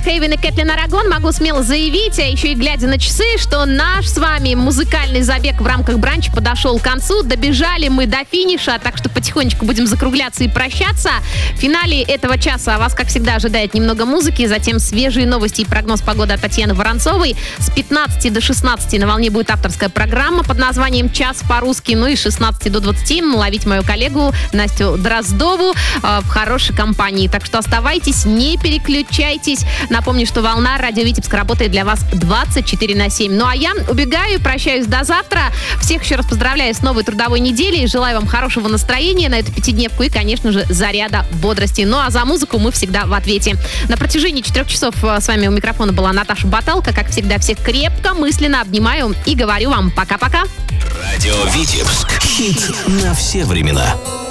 Хейвен и Кэтлин Арагон, могу смело заявить, а еще и глядя на часы, что наш с вами музыкальный забег в рамках бранча подошел к концу. Добежали мы до финиша, так что потихонечку будем закругляться и прощаться. В финале этого часа вас, как всегда, ожидает немного музыки, затем свежие новости и прогноз погоды от Татьяны Воронцовой. С 15 до 16 на волне будет авторская программа под названием «Час по-русски». Ну и с 16 до 20 ловить мою коллегу Настю Дроздову в хорошей компании. Так что оставайтесь, не переключайтесь. Напомню, что волна Радио Витебск работает для вас 24/7. Ну а я убегаю, прощаюсь до завтра. Всех еще раз поздравляю с новой трудовой неделей. Желаю вам хорошего настроения на эту пятидневку и, конечно же, заряда бодрости. Ну а за музыку мы всегда в ответе. На протяжении 4 часов с вами у микрофона была Наташа Баталка. Как всегда, всех крепко, мысленно обнимаю и говорю вам пока-пока. Радио Витебск. Хит на все времена.